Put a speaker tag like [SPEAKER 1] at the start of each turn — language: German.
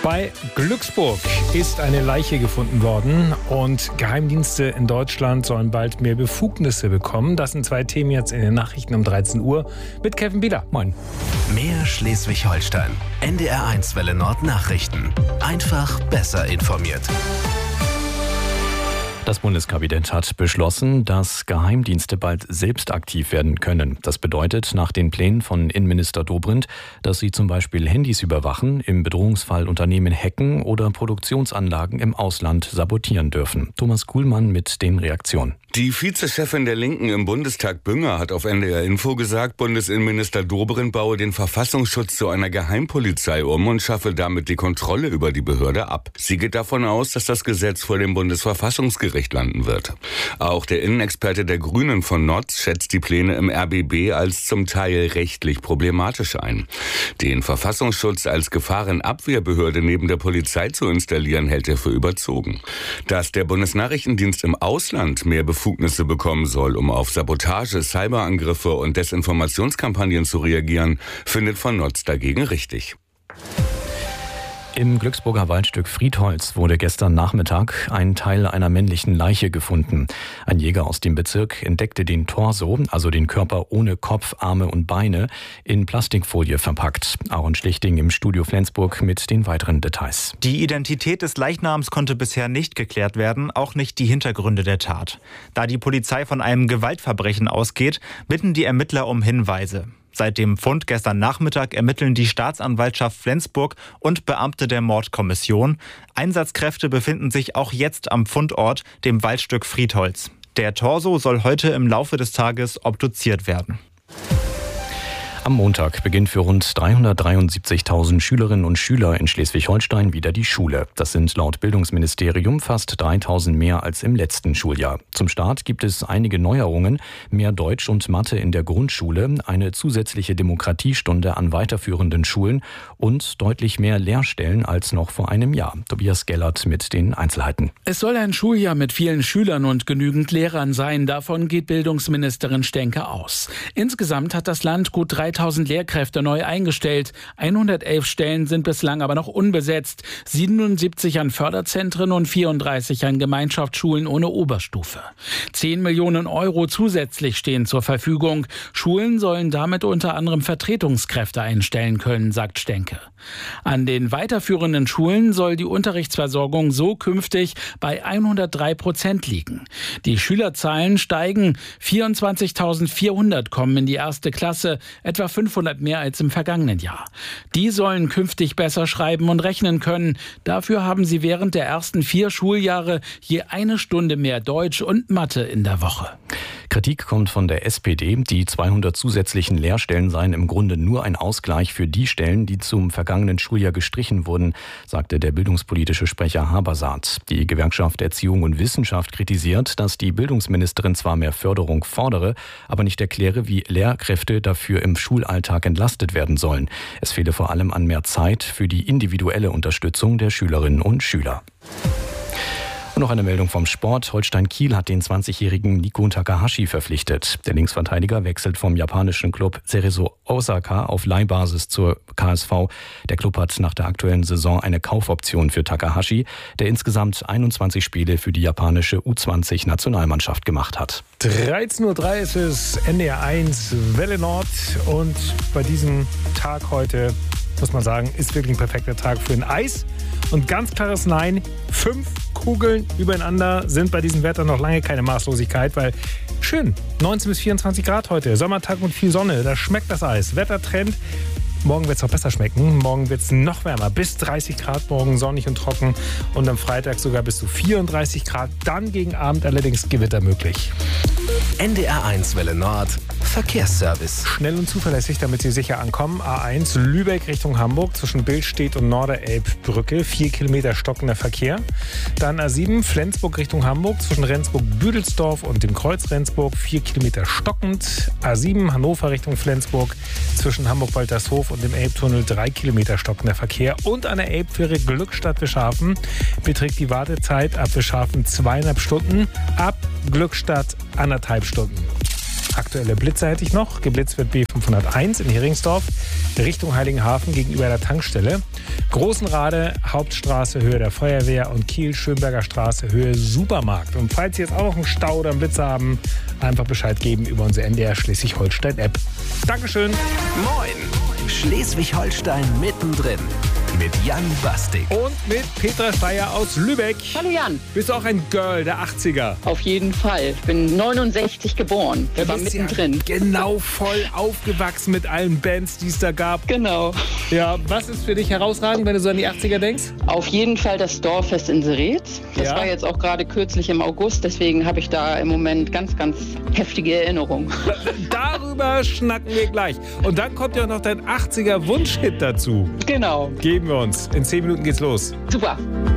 [SPEAKER 1] Bei Glücksburg ist eine Leiche gefunden worden und Geheimdienste in Deutschland sollen bald mehr Befugnisse bekommen. Das sind zwei Themen jetzt in den Nachrichten um 13 Uhr mit Kevin Bieler. Moin.
[SPEAKER 2] Mehr Schleswig-Holstein. NDR1 Welle Nord Nachrichten. Einfach besser informiert.
[SPEAKER 3] Das Bundeskabinett hat beschlossen, dass Geheimdienste bald selbst aktiv werden können. Das bedeutet nach den Plänen von Innenminister Dobrindt, dass sie zum Beispiel Handys überwachen, im Bedrohungsfall Unternehmen hacken oder Produktionsanlagen im Ausland sabotieren dürfen. Thomas Kuhlmann mit den Reaktionen.
[SPEAKER 4] Die Vizechefin der Linken im Bundestag Bünger hat auf NDR Info gesagt, Bundesinnenminister Dobrindt baue den Verfassungsschutz zu einer Geheimpolizei um und schaffe damit die Kontrolle über die Behörde ab. Sie geht davon aus, dass das Gesetz vor dem Bundesverfassungsgericht landen wird. Auch der Innenexperte der Grünen von Notz schätzt die Pläne im RBB als zum Teil rechtlich problematisch ein. Den Verfassungsschutz als Gefahrenabwehrbehörde neben der Polizei zu installieren, hält er für überzogen. Dass der Bundesnachrichtendienst im Ausland mehr Befugnisse bekommen soll, um auf Sabotage, Cyberangriffe und Desinformationskampagnen zu reagieren, findet von Notz dagegen richtig.
[SPEAKER 3] Im Glücksburger Waldstück Friedholz wurde gestern Nachmittag ein Teil einer männlichen Leiche gefunden. Ein Jäger aus dem Bezirk entdeckte den Torso, also den Körper ohne Kopf, Arme und Beine, in Plastikfolie verpackt. Aaron Schlichting im Studio Flensburg mit den weiteren Details.
[SPEAKER 5] Die Identität des Leichnams konnte bisher nicht geklärt werden, auch nicht die Hintergründe der Tat. Da die Polizei von einem Gewaltverbrechen ausgeht, bitten die Ermittler um Hinweise. Seit dem Fund gestern Nachmittag ermitteln die Staatsanwaltschaft Flensburg und Beamte der Mordkommission. Einsatzkräfte befinden sich auch jetzt am Fundort, dem Waldstück Friedholz. Der Torso soll heute im Laufe des Tages obduziert werden.
[SPEAKER 3] Am Montag beginnt für rund 373.000 Schülerinnen und Schüler in Schleswig-Holstein wieder die Schule. Das sind laut Bildungsministerium fast 3.000 mehr als im letzten Schuljahr. Zum Start gibt es einige Neuerungen, mehr Deutsch und Mathe in der Grundschule, eine zusätzliche Demokratiestunde an weiterführenden Schulen und deutlich mehr Lehrstellen als noch vor einem Jahr. Tobias Gellert mit den Einzelheiten.
[SPEAKER 6] Es soll ein Schuljahr mit vielen Schülern und genügend Lehrern sein. Davon geht Bildungsministerin Stenke aus. Insgesamt hat das Land gut 3.000 Lehrkräfte neu eingestellt. 111 Stellen sind bislang aber noch unbesetzt. 77 an Förderzentren und 34 an Gemeinschaftsschulen ohne Oberstufe. 10 Millionen Euro zusätzlich stehen zur Verfügung. Schulen sollen damit unter anderem Vertretungskräfte einstellen können, sagt Stenke. An den weiterführenden Schulen soll die Unterrichtsversorgung so künftig bei 103% liegen. Die Schülerzahlen steigen. 24.400 kommen in die erste Klasse, etwa 500 mehr als im vergangenen Jahr. Die sollen künftig besser schreiben und rechnen können. Dafür haben sie während der ersten 4 Schuljahre je 1 Stunde mehr Deutsch und Mathe in der Woche.
[SPEAKER 3] Kritik kommt von der SPD. Die 200 zusätzlichen Lehrstellen seien im Grunde nur ein Ausgleich für die Stellen, die zum vergangenen Schuljahr gestrichen wurden, sagte der bildungspolitische Sprecher Habersaat. Die Gewerkschaft Erziehung und Wissenschaft kritisiert, dass die Bildungsministerin zwar mehr Förderung fordere, aber nicht erkläre, wie Lehrkräfte dafür im Schulalltag entlastet werden sollen. Es fehle vor allem an mehr Zeit für die individuelle Unterstützung der Schülerinnen und Schüler. Und noch eine Meldung vom Sport. Holstein Kiel hat den 20-jährigen Nico Takahashi verpflichtet. Der Linksverteidiger wechselt vom japanischen Club Cerezo Osaka auf Leihbasis zur KSV. Der Club hat nach der aktuellen Saison eine Kaufoption für Takahashi, der insgesamt 21 Spiele für die japanische U20-Nationalmannschaft gemacht hat.
[SPEAKER 1] 13.03 Uhr ist es, NDR1 Welle Nord und bei diesem Tag heute muss man sagen, ist wirklich ein perfekter Tag für ein Eis. Und ganz klares Nein, 5 Kugeln übereinander sind bei diesem Wetter noch lange keine Maßlosigkeit, weil schön, 19 bis 24 Grad heute, Sommertag und viel Sonne, da schmeckt das Eis. Wettertrend, morgen wird es noch besser schmecken, morgen wird es noch wärmer, bis 30 Grad, morgen sonnig und trocken und am Freitag sogar bis zu 34 Grad, dann gegen Abend allerdings Gewitter möglich.
[SPEAKER 2] NDR1 Welle Nord Verkehrsservice.
[SPEAKER 1] Schnell und zuverlässig, damit Sie sicher ankommen. A1 Lübeck Richtung Hamburg zwischen Billstedt und Norderelbbrücke. 4 Kilometer stockender Verkehr. Dann A7 Flensburg Richtung Hamburg zwischen Rendsburg-Büdelsdorf und dem Kreuz Rendsburg. 4 Kilometer stockend. A7 Hannover Richtung Flensburg zwischen Hamburg-Waltershof und dem Elbtunnel. 3 Kilometer stockender Verkehr. Und an der Elbfähre Glückstadt-Wischhafen beträgt die Wartezeit ab Wischhafen 2,5 Stunden. Ab Glückstadt 1,5 Stunden. aktuelle Blitzer hätte ich noch. Geblitzt wird B501 in Heringsdorf, Richtung Heiligenhafen gegenüber der Tankstelle. Großenrade, Hauptstraße, Höhe der Feuerwehr und Kiel, Schönberger Straße, Höhe Supermarkt. Und falls Sie jetzt auch noch einen Stau oder einen Blitzer haben, einfach Bescheid geben über unsere NDR Schleswig-Holstein-App. Dankeschön.
[SPEAKER 2] Moin! Schleswig-Holstein mittendrin. Mit Jan Bastik.
[SPEAKER 1] Und mit Petra Steyer aus Lübeck.
[SPEAKER 7] Hallo Jan.
[SPEAKER 1] Bist du auch ein Girl der 80er?
[SPEAKER 7] Auf jeden Fall. Ich bin 69 geboren. Ich war mittendrin.
[SPEAKER 1] Ja genau voll aufgewachsen mit allen Bands, die es da gab.
[SPEAKER 7] Genau.
[SPEAKER 1] Ja, was ist für dich herausragend, wenn du so an die 80er denkst?
[SPEAKER 7] Auf jeden Fall das Dorffest in Seretz. Das war jetzt auch gerade kürzlich im August. Deswegen habe ich da im Moment ganz, ganz heftige Erinnerungen.
[SPEAKER 1] Darüber schnacken wir gleich. Und dann kommt ja noch dein 80er Wunschhit dazu.
[SPEAKER 7] Genau.
[SPEAKER 1] Geben wir uns. In 10 Minuten geht's los.
[SPEAKER 7] Super.